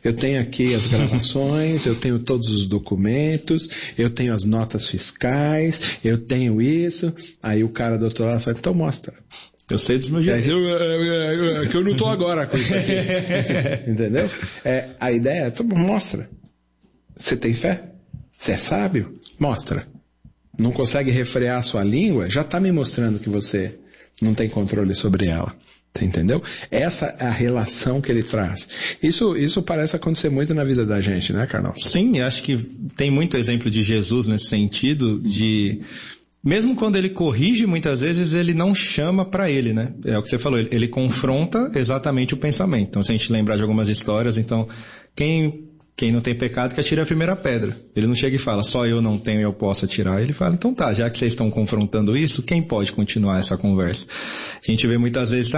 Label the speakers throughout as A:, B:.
A: Eu tenho aqui as gravações, eu tenho todos os documentos, eu tenho as notas fiscais, eu tenho isso. Aí o cara do outro lado fala, então mostra.
B: Eu sei dos meus direitos.
A: Que eu não estou agora com isso aqui. Entendeu? A ideia é, mostra. Você tem fé? Você é sábio? Mostra. Não consegue refrear a sua língua? Já está me mostrando que você não tem controle sobre ela. Entendeu? Essa é a relação que ele traz. Isso parece acontecer muito na vida da gente, né, Carnal?
B: Sim, acho que tem muito exemplo de Jesus nesse sentido de... Mesmo quando ele corrige, muitas vezes ele não chama para ele, né? É o que você falou, ele confronta exatamente o pensamento. Então, se a gente lembrar de algumas histórias, então, quem não tem pecado que atire a primeira pedra. Ele não chega e fala, só eu não tenho e eu posso atirar. Ele fala, então tá, já que vocês estão confrontando isso, quem pode continuar essa conversa? A gente vê muitas vezes,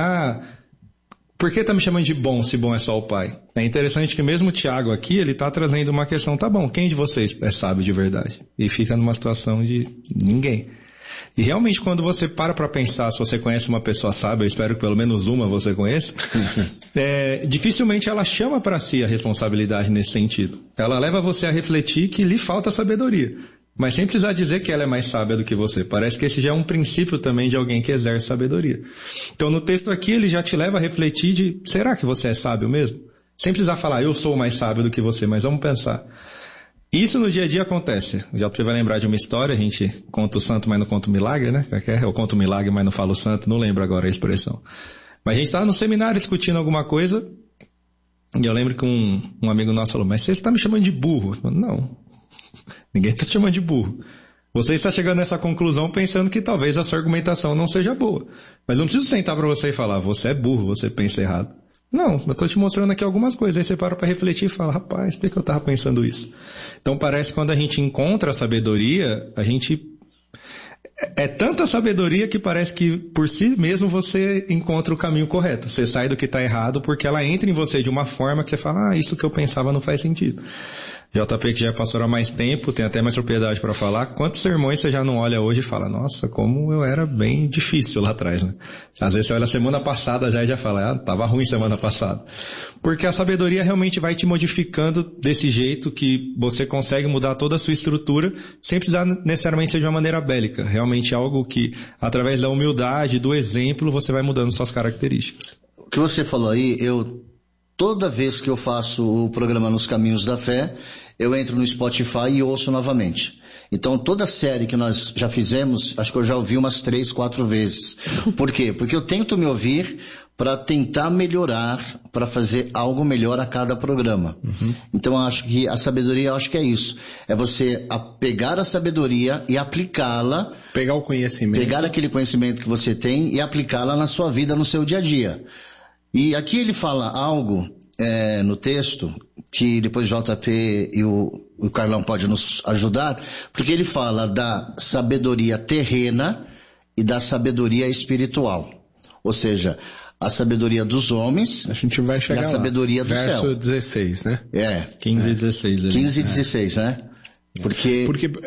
B: por que tá me chamando de bom se bom é só o Pai? É interessante que mesmo o Tiago aqui, ele tá trazendo uma questão, tá bom, quem de vocês é sábio de verdade? E fica numa situação de ninguém. E realmente quando você para pensar, se você conhece uma pessoa sábia, eu espero que pelo menos uma você conheça, dificilmente ela chama para si a responsabilidade nesse sentido. Ela leva você a refletir que lhe falta sabedoria, mas sem precisar dizer que ela é mais sábia do que você. Parece que esse já é um princípio também de alguém que exerce sabedoria. Então no texto aqui ele já te leva a refletir de, será que você é sábio mesmo? Sem precisar falar, eu sou mais sábio do que você, mas vamos pensar. Isso no dia a dia acontece. Já você vai lembrar de uma história, a gente conta o santo, mas não conta o milagre, né? Eu conto o milagre, mas não falo o santo, não lembro agora a expressão. Mas a gente estava no seminário discutindo alguma coisa, e eu lembro que um amigo nosso falou, mas você está me chamando de burro? Eu falei, não, ninguém está te chamando de burro. Você está chegando nessa conclusão pensando que talvez a sua argumentação não seja boa. Mas não preciso sentar para você e falar, você é burro, você pensa errado. Não, eu estou te mostrando aqui algumas coisas. Aí você para refletir e fala, rapaz, por que eu estava pensando isso? Então parece que quando a gente encontra a sabedoria, a gente... É tanta sabedoria que parece que por si mesmo você encontra o caminho correto. Você sai do que está errado porque ela entra em você de uma forma que você fala, isso que eu pensava não faz sentido. JP, que já é pastor há mais tempo, tem até mais propriedade para falar. Quantos sermões você já não olha hoje e fala, nossa, como eu era bem difícil lá atrás, né? Às vezes você olha a semana passada já e já fala, tava ruim semana passada. Porque a sabedoria realmente vai te modificando desse jeito que você consegue mudar toda a sua estrutura sem precisar necessariamente ser de uma maneira bélica. Realmente é algo que, através da humildade, do exemplo, você vai mudando suas características.
C: O que você falou aí, toda vez que eu faço o programa Nos Caminhos da Fé, eu entro no Spotify e ouço novamente. Então toda a série que nós já fizemos, acho que eu já ouvi umas 3, 4 vezes. Por quê? Porque eu tento me ouvir para tentar melhorar, para fazer algo melhor a cada programa. Uhum. Então eu acho que a sabedoria, é isso. É você pegar a sabedoria e aplicá-la.
A: Pegar o conhecimento.
C: Pegar aquele conhecimento que você tem e aplicá-la na sua vida, no seu dia a dia. E aqui ele fala algo no texto, que depois o JP e o Carlão pode nos ajudar, porque ele fala da sabedoria terrena e da sabedoria espiritual. Ou seja, a sabedoria dos homens,
A: a gente vai chegar
C: e a sabedoria do
A: verso
C: céu.
A: 16, né?
B: 15 e 16.
C: 15 e 16, né? Porque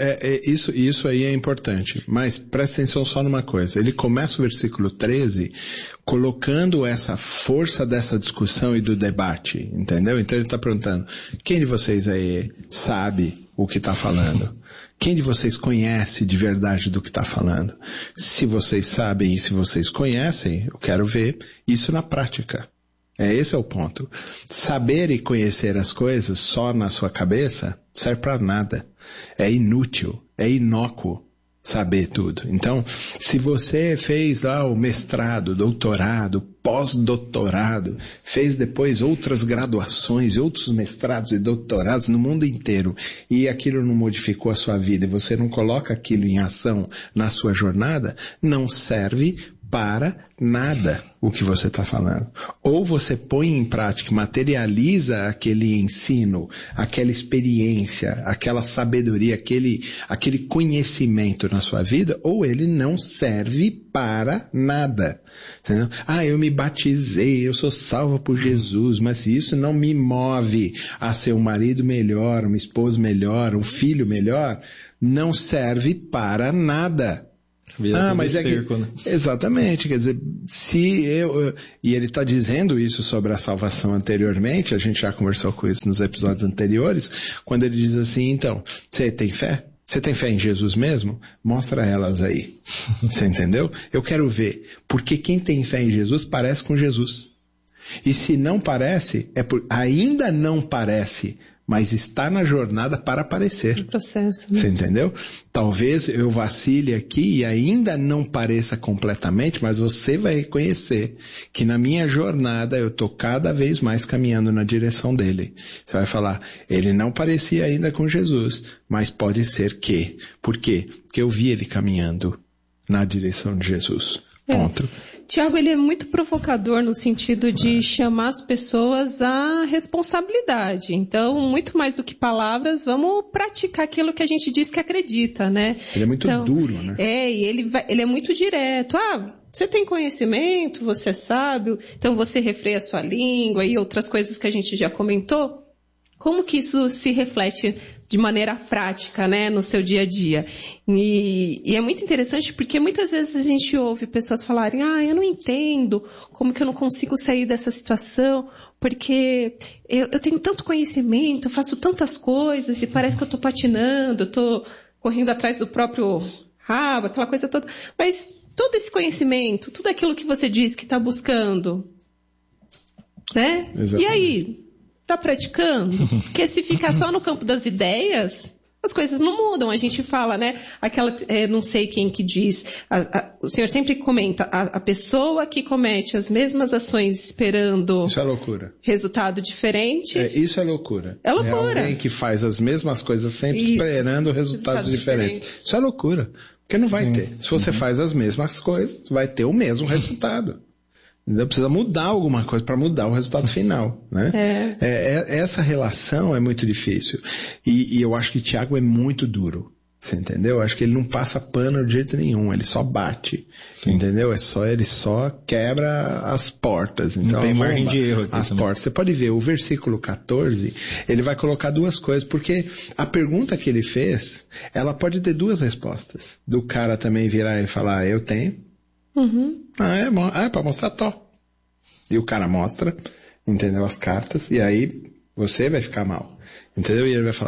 A: isso aí é importante, mas presta atenção só numa coisa, ele começa o versículo 13 colocando essa força dessa discussão e do debate, entendeu? Então ele está perguntando, quem de vocês aí sabe o que está falando? Quem de vocês conhece de verdade do que está falando? Se vocês sabem e se vocês conhecem, eu quero ver isso na prática. Esse é o ponto. Saber e conhecer as coisas só na sua cabeça serve para nada. É inútil, é inócuo saber tudo. Então, se você fez lá o mestrado, doutorado, pós-doutorado, fez depois outras graduações, outros mestrados e doutorados no mundo inteiro, e aquilo não modificou a sua vida, e você não coloca aquilo em ação na sua jornada, não serve para nada o que você está falando. Ou você põe em prática, materializa aquele ensino, aquela experiência, aquela sabedoria, aquele conhecimento na sua vida, ou ele não serve para nada. Entendeu? Eu me batizei, eu sou salvo por Jesus, mas isso não me move a ser um marido melhor, uma esposa melhor, um filho melhor, não serve para nada. Mas é cerco, né? Exatamente, quer dizer, e ele está dizendo isso sobre a salvação anteriormente, a gente já conversou com isso nos episódios anteriores, quando ele diz assim, então, você tem fé? Você tem fé em Jesus mesmo? Mostra elas aí. Você entendeu? Eu quero ver. Porque quem tem fé em Jesus parece com Jesus. E se não parece, ainda não parece, mas está na jornada para aparecer.
D: O processo, né?
A: Você entendeu? Talvez eu vacile aqui e ainda não pareça completamente, mas você vai reconhecer que na minha jornada eu estou cada vez mais caminhando na direção dele. Você vai falar, ele não parecia ainda com Jesus, mas pode ser que. Por quê? Porque eu vi ele caminhando na direção de Jesus. Ponto.
D: Tiago, ele é muito provocador no sentido de chamar as pessoas à responsabilidade. Então, muito mais do que palavras, vamos praticar aquilo que a gente diz que acredita, né?
A: Ele é muito duro, né?
D: E ele é muito direto. Você tem conhecimento, você é sábio, então você refreia a sua língua e outras coisas que a gente já comentou. Como que isso se reflete de maneira prática, né, no seu dia a dia? E é muito interessante porque muitas vezes a gente ouve pessoas falarem, eu não entendo, como que eu não consigo sair dessa situação, porque eu tenho tanto conhecimento, eu faço tantas coisas e parece que eu estou patinando, eu estou correndo atrás do próprio rabo, aquela coisa toda. Mas todo esse conhecimento, tudo aquilo que você diz que está buscando, né? Exatamente. E aí? Está praticando? Porque se ficar só no campo das ideias, as coisas não mudam. A gente fala, né? Não sei quem que diz, o senhor sempre comenta, a pessoa que comete as mesmas ações esperando...
A: Isso é loucura.
D: Resultado diferente.
A: Isso é loucura.
D: É loucura.
A: É alguém que faz as mesmas coisas sempre esperando resultados diferentes. Isso é loucura. Porque não vai ter. Se você faz as mesmas coisas, vai ter o mesmo resultado. Precisa mudar alguma coisa para mudar o resultado final, né? Essa relação é muito difícil. E eu acho que Tiago é muito duro. Você entendeu? Eu acho que ele não passa pano de jeito nenhum, ele só bate. Sim. Entendeu? Ele só quebra as portas. Então,
B: não tem margem de erro aqui
A: as também. Portas. Você pode ver, o versículo 14, ele vai colocar duas coisas, porque a pergunta que ele fez, ela pode ter duas respostas. Do cara também virar e falar, eu tenho.
D: Uhum.
A: É pra mostrar tó. E o cara mostra, entendeu? As cartas, e aí você vai ficar mal. Entendeu? E ele vai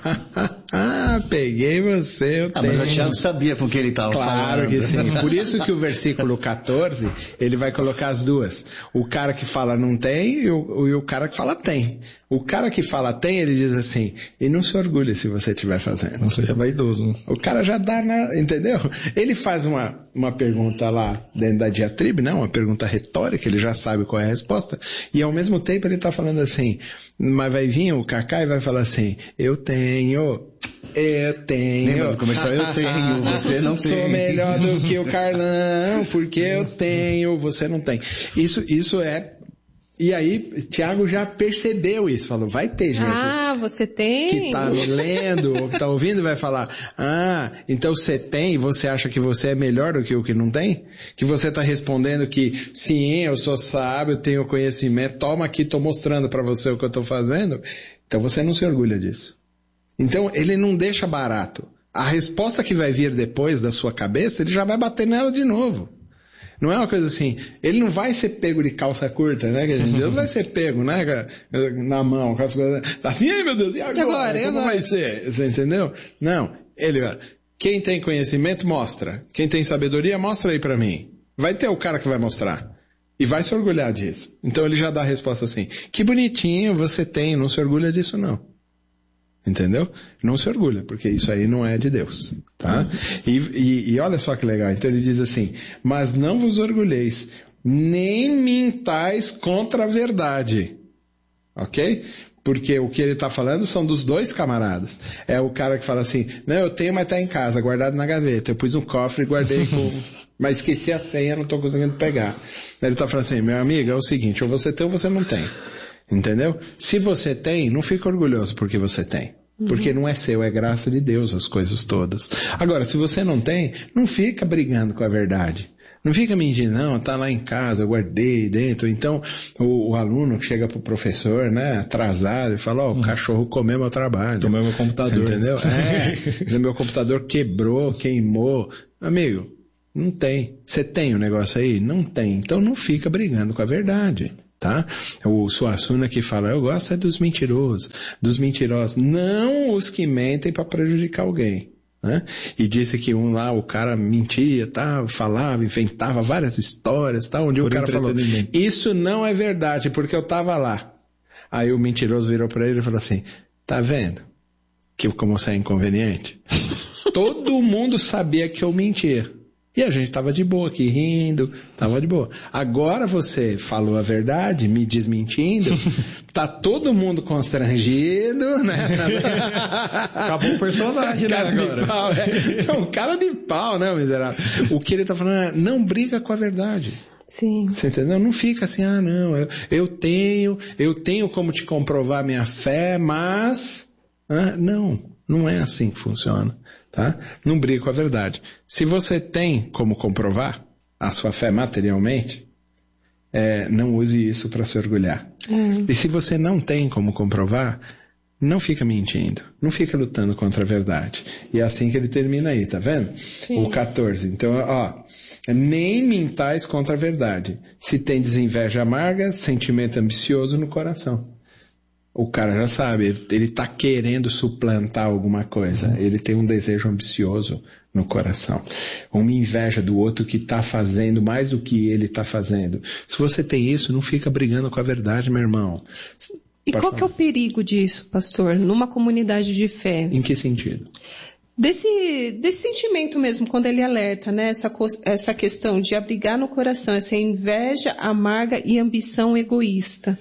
A: falar, peguei você, eu tenho.
C: Mas o Tiago sabia com que ele estava falando.
A: Claro que sim. Por isso que o versículo 14, ele vai colocar as duas. O cara que fala não tem e o cara que fala tem. O cara que fala tem, ele diz assim, e não se orgulhe se você estiver fazendo.
B: Não seja vaidoso, né?
A: O cara já dá, entendeu? Ele faz uma pergunta lá dentro da diatribe, uma pergunta retórica, ele já sabe qual é a resposta, e ao mesmo tempo ele está falando assim, mas vai vir o Cacá e vai falar assim, eu tenho...
C: Lembra do comercial? Eu tenho, você não tem.
A: Sou melhor do que o Carlão, porque eu tenho, você não tem. Isso é... E aí, Tiago já percebeu isso, falou, vai ter gente
D: você tem?
A: Que tá me lendo, ou que tá ouvindo, vai falar, então você tem e você acha que você é melhor do que o que não tem? Que você tá respondendo que, sim, eu sou sábio, tenho conhecimento, toma aqui, tô mostrando para você o que eu tô fazendo. Então você não se orgulha disso. Então ele não deixa barato. A resposta que vai vir depois da sua cabeça, ele já vai bater nela de novo. Não é uma coisa assim, ele não vai ser pego de calça curta, né? Que a gente vai ser pego, né? Na mão, com as coisas. Assim, ai meu Deus, e agora? Como vai ser? Você entendeu? Não. Quem tem conhecimento, mostra. Quem tem sabedoria, mostra aí pra mim. Vai ter o cara que vai mostrar. E vai se orgulhar disso. Então ele já dá a resposta assim, que bonitinho você tem, não se orgulha disso não. Entendeu? Não se orgulha, porque isso aí não é de Deus, tá? E olha só que legal, então ele diz assim, mas não vos orgulheis, nem mintais contra a verdade, ok? Porque o que ele está falando são dos dois camaradas. É o cara que fala assim, não, eu tenho, mas está em casa, guardado na gaveta, eu pus no cofre e guardei mas esqueci a senha, não estou conseguindo pegar. Ele está falando assim, meu amigo, é o seguinte, ou você tem ou você não tem. Entendeu? Se você tem, não fica orgulhoso porque você tem. Porque não é seu, é graça de Deus as coisas todas. Agora, se você não tem, não fica brigando com a verdade. Não fica mentindo, não, tá lá em casa, eu guardei dentro. Então, o aluno que chega pro professor, né, atrasado, e fala, o cachorro comeu meu trabalho.
B: Comeu meu computador.
A: Você entendeu? Meu computador quebrou, queimou. Amigo, Não tem. Você tem um negócio aí? Não tem. Então não fica brigando com a verdade. Tá? O Suassuna que fala, eu gosto é dos mentirosos, não os que mentem para prejudicar alguém. Né? E disse que o cara mentia, tá? Falava, inventava várias histórias, tá? Onde o cara falou, isso não é verdade, porque eu tava lá. Aí o mentiroso virou para ele e falou assim, tá vendo que como você é inconveniente? Todo mundo sabia que eu mentia. E a gente estava de boa aqui, rindo, estava de boa. Agora você falou a verdade, me desmentindo, tá todo mundo constrangido, né?
B: Acabou o personagem, né, agora?
A: Pau, é um cara de pau, né, miserável? O que ele tá falando é, não briga com a verdade.
D: Sim.
A: Você entendeu? Não fica assim, não, eu tenho como te comprovar minha fé, mas... não é assim que funciona. Tá? Não briga com a verdade. Se você tem como comprovar a sua fé materialmente, não use isso para se orgulhar. E se você não tem como comprovar, não fica mentindo, não fica lutando contra a verdade. E é assim que ele termina aí, tá vendo? Sim. O 14. Então, nem mintais contra a verdade. Se tem desinveja amarga, sentimento ambicioso no coração. O cara já sabe, ele está querendo suplantar alguma coisa, ele tem um desejo ambicioso no coração, uma inveja do outro que está fazendo mais do que ele está fazendo. Se você tem isso, não fica brigando com a verdade, meu irmão.
D: E qual que é o perigo disso, pastor, numa comunidade de fé?
A: Em que sentido?
D: Desse sentimento mesmo, quando ele alerta, né, essa questão de abrigar no coração, essa inveja amarga e ambição egoísta.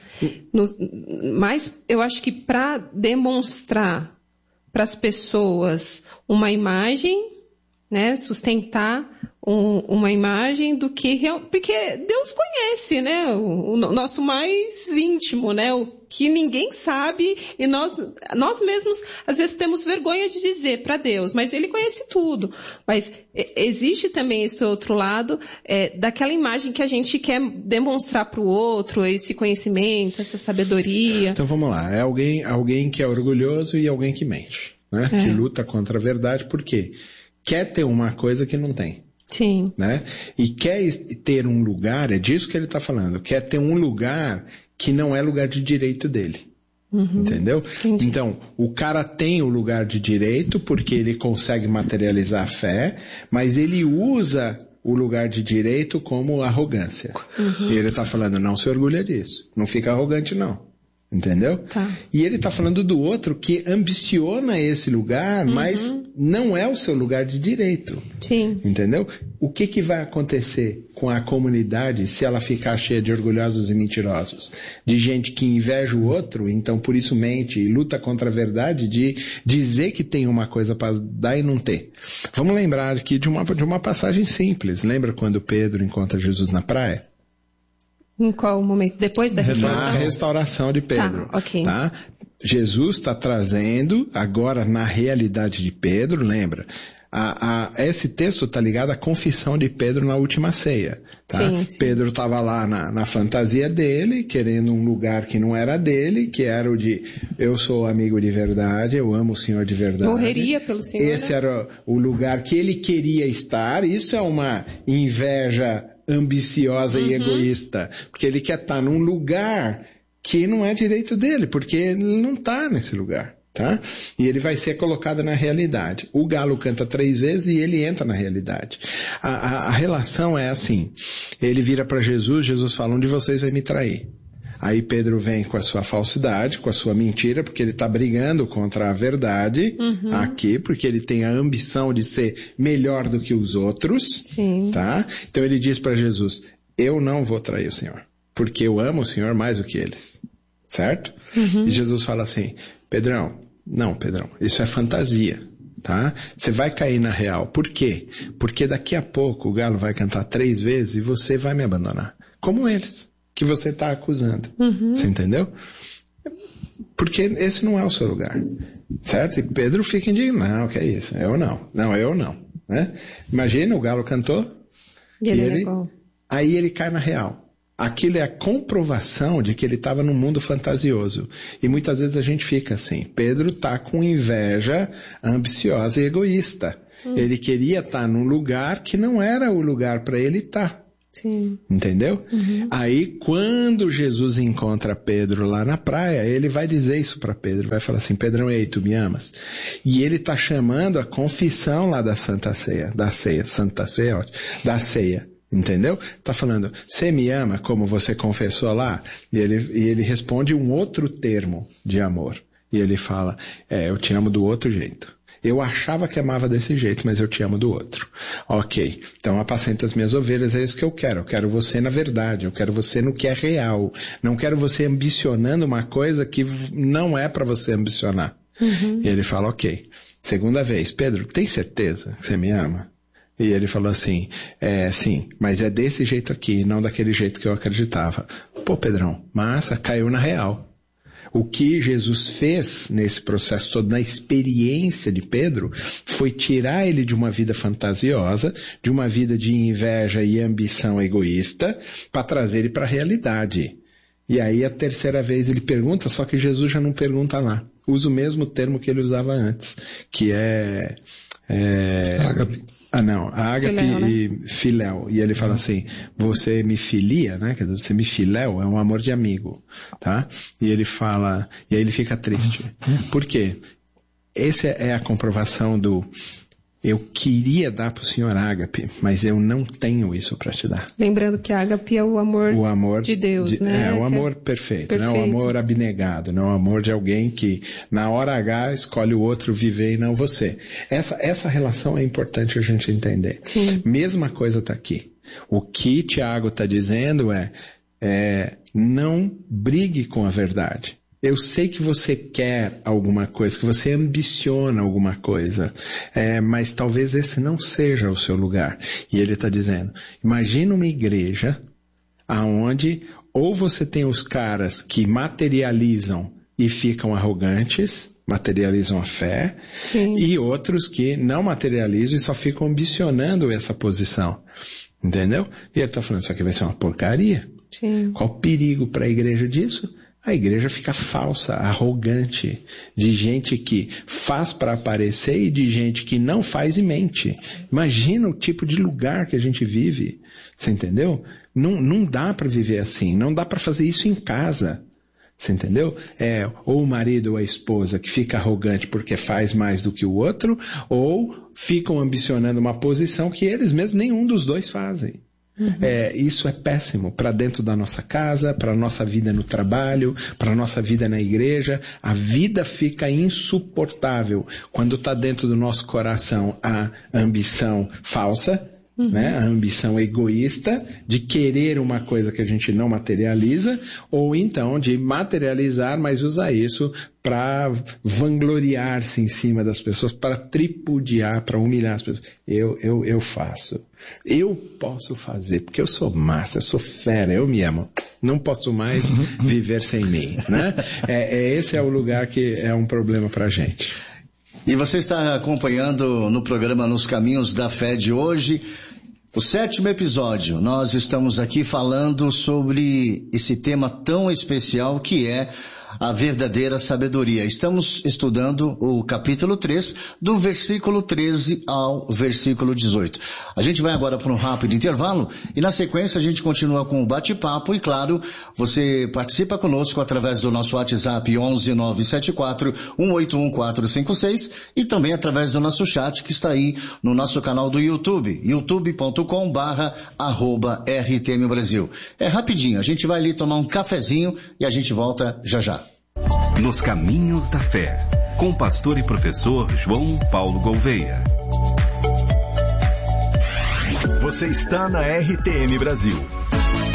D: Mas eu acho que para demonstrar para as pessoas uma imagem, né, sustentar uma imagem do que porque Deus conhece, né, o nosso mais íntimo, né, o que ninguém sabe e nós mesmos às vezes temos vergonha de dizer para Deus, mas Ele conhece tudo. Mas existe também esse outro lado daquela imagem que a gente quer demonstrar para o outro, esse conhecimento, essa sabedoria.
A: Então vamos lá, é alguém que é orgulhoso e alguém que mente, né, que luta contra a verdade, por quê? Quer ter uma coisa que não tem.
D: Sim.
A: Né? E quer ter um lugar, é disso que ele está falando, quer ter um lugar que não é lugar de direito dele. Entendeu?
D: Entendi.
A: Então, o cara tem o lugar de direito porque ele consegue materializar a fé, mas ele usa o lugar de direito como arrogância. E ele está falando, não se orgulha disso, não fica arrogante não. Entendeu?
D: Tá.
A: E ele está falando do outro que ambiciona esse lugar, mas não é o seu lugar de direito.
D: Sim.
A: Entendeu? O que vai acontecer com a comunidade se ela ficar cheia de orgulhosos e mentirosos? De gente que inveja o outro, então por isso mente e luta contra a verdade de dizer que tem uma coisa para dar e não ter. Vamos lembrar aqui de uma passagem simples. Lembra quando Pedro encontra Jesus na praia?
D: Em qual momento? Depois da restauração?
A: Na restauração de Pedro.
D: Tá, ok.
A: Tá? Jesus está trazendo, agora na realidade de Pedro, lembra? Esse texto está ligado à confissão de Pedro na última ceia. Tá?
D: Sim.
A: Pedro estava lá na fantasia dele, querendo um lugar que não era dele, que era o de eu sou amigo de verdade, eu amo o Senhor de verdade.
D: Morreria pelo Senhor.
A: Esse era o lugar que ele queria estar. Isso é uma inveja ambiciosa e egoísta, porque ele quer estar num lugar que não é direito dele, porque ele não está nesse lugar, tá? E ele vai ser colocado na realidade. O galo canta 3 vezes e ele entra na realidade. A relação é assim, ele vira para Jesus fala, um de vocês vai me trair. Aí Pedro vem com a sua falsidade, com a sua mentira, porque ele está brigando contra a verdade aqui, porque ele tem a ambição de ser melhor do que os outros.
D: Sim.
A: Tá? Então ele diz para Jesus, eu não vou trair o Senhor, porque eu amo o Senhor mais do que eles. Certo? E Jesus fala assim, Pedrão, isso é fantasia. Tá? Você vai cair na real. Por quê? Porque daqui a pouco o galo vai cantar 3 vezes e você vai me abandonar. Como eles. Que você está acusando. Você entendeu? Porque esse não é o seu lugar. Certo? E Pedro fica indignado. Não, que é isso? Eu não. Não, eu não. Né? Imagina, o galo cantou. Aí ele cai na real. Aquilo é a comprovação de que ele estava num mundo fantasioso. E muitas vezes a gente fica assim. Pedro está com inveja ambiciosa e egoísta. Ele queria estar num lugar que não era o lugar para ele estar.
D: Sim.
A: Entendeu? Aí, quando Jesus encontra Pedro lá na praia, ele vai dizer isso para Pedro, vai falar assim: Pedrão, ei, tu me amas? E ele tá chamando a confissão lá da Santa Ceia, da ceia. Entendeu? Tá falando, você me ama como você confessou lá? E ele responde um outro termo de amor. E ele fala, eu te amo do outro jeito. Eu achava que amava desse jeito, mas eu te amo do outro. Ok, então apacenta as minhas ovelhas, é isso que eu quero. Eu quero você na verdade, eu quero você no que é real. Não quero você ambicionando uma coisa que não é para você ambicionar. E ele fala, ok. Segunda vez, Pedro, tem certeza que você me ama? E ele falou assim, sim, mas é desse jeito aqui, não daquele jeito que eu acreditava. Pô, Pedrão, massa, caiu na real. O que Jesus fez nesse processo todo, na experiência de Pedro, foi tirar ele de uma vida fantasiosa, de uma vida de inveja e ambição egoísta, para trazer ele para a realidade. E aí a terceira vez ele pergunta, só que Jesus já não pergunta lá. Usa o mesmo termo que ele usava antes, que é ágape. Ágape e filéu. E ele fala assim, você me filia, né? Quer dizer, você me filéu, é um amor de amigo, tá? E ele fala, e aí ele fica triste. Por quê? Essa é a comprovação do, eu queria dar para o senhor ágape, mas eu não tenho isso para te dar.
D: Lembrando que ágape é o amor de Deus, né?
A: É o amor perfeito, né? O amor abnegado, não o amor de alguém que na hora H escolhe o outro viver e não você. Essa relação é importante a gente entender.
D: Sim.
A: Mesma coisa está aqui. O que Tiago está dizendo não brigue com a verdade. Eu sei que você quer alguma coisa, que você ambiciona alguma coisa, mas talvez esse não seja o seu lugar. E ele está dizendo, imagina uma igreja aonde ou você tem os caras que materializam e ficam arrogantes, materializam a fé, sim, e outros que não materializam e só ficam ambicionando essa posição. Entendeu? E ele está falando, isso aqui vai ser uma porcaria.
D: Sim.
A: Qual o perigo para a igreja disso? A igreja fica falsa, arrogante, de gente que faz para aparecer e de gente que não faz e mente. Imagina o tipo de lugar que a gente vive, você entendeu? Não dá para viver assim, não dá para fazer isso em casa, você entendeu? Ou o marido ou a esposa que fica arrogante porque faz mais do que o outro, ou ficam ambicionando uma posição que eles mesmos nenhum dos dois fazem. Isso é péssimo para dentro da nossa casa, para a nossa vida no trabalho, para a nossa vida na igreja. A vida fica insuportável quando está dentro do nosso coração a ambição falsa, né? A ambição egoísta de querer uma coisa que a gente não materializa, ou então de materializar, mas usar isso para vangloriar-se em cima das pessoas, para tripudiar, para humilhar as pessoas. Eu faço. Eu posso fazer, porque eu sou massa, eu sou fera, eu me amo. Não posso mais viver sem mim, né? Esse é o lugar que é um problema pra gente.
C: E você está acompanhando no programa Nos Caminhos da Fé de hoje, o 7º episódio. Nós estamos aqui falando sobre esse tema tão especial que é a verdadeira sabedoria. Estamos estudando o capítulo 3, do versículo 13 ao versículo 18. A gente vai agora para um rápido intervalo e na sequência a gente continua com o bate-papo e claro, você participa conosco através do nosso WhatsApp 11974-181456 e também através do nosso chat que está aí no nosso canal do YouTube, youtube.com/RTM Brasil. É rapidinho, a gente vai ali tomar um cafezinho e a gente volta já já.
E: Nos Caminhos da Fé, com o pastor e professor João Paulo Gouveia. Você está na RTM Brasil,